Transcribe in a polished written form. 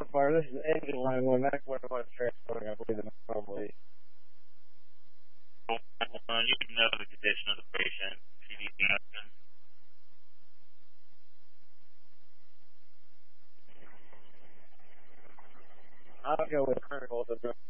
fire. This is engine line 1. Mac 1 transporting, I believe, the probably. You know the condition of the patient. If you need action. I'll go with critical at the